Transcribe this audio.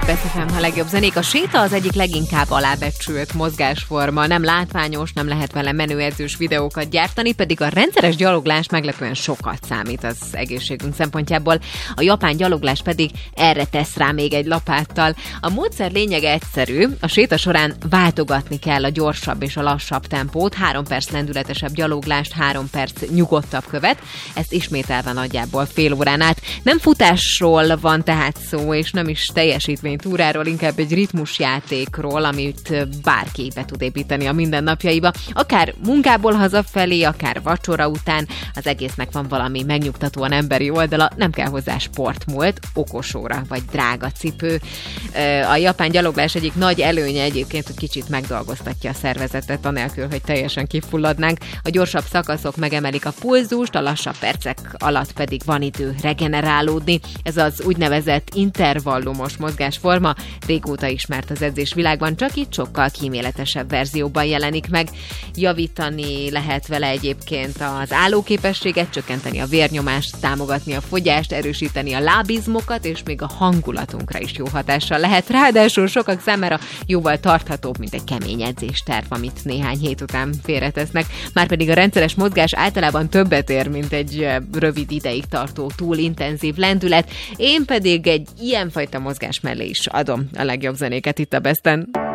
Beszélem a legjobb zenék. A séta az egyik leginkább alábecsült mozgásforma. Nem látványos, nem lehet vele menőedzős videókat gyártani, pedig a rendszeres gyaloglás meglepően sokat számít az egészségünk szempontjából. A japán gyaloglás pedig erre tesz rá még egy lapáttal. A módszer lényege egyszerű. A séta során váltogatni kell a gyorsabb és a lassabb tempót, 3 perc lendületesebb gyaloglást, 3 perc nyugodtabb követ. Ezt ismételve nagyjából fél órán át. Nem futásról van tehát szó, és nem is teljesítménytúráról, inkább egy ritmusjátékról, amit bárki be tud építeni a mindennapjaiba. Akár munkából hazafelé, akár vacsora után, az egésznek van valami megnyugtatóan emberi oldala, nem kell hozzá sportmúlt, okos óra vagy drága cipő. A japán gyaloglás egyik nagy előnye egyébként, hogy kicsit megdolgoztatja a szervezetet, anélkül, hogy teljesen kifulladnánk. A gyorsabb szakaszok megemelik a pulzust, a lassabb percek alatt pedig van idő regenerálódni. Ez az úgynevezett intervallumos mozgásforma régóta ismert az edzésvilágban, csak itt sokkal kíméletesebb verzióban jelenik meg. Javítani lehet vele egyébként az állóképességet, csökkenteni a vérnyomást, támogatni a fogyást, erősíteni a lábizmokat, és még a hangulatunkra is jó hatással lehet. Ráadásul sokak számára jóval tarthatóbb, mint egy kemény edzésterv, amit néhány hét után félretesznek. Márpedig a rendszeres mozgás általában többet ér, mint egy rövid ideig tartó, túl intenzív lendület. Én pedig egy ilyenfajta mozgás mellé is adom a legjobb zenéket itt a Besten.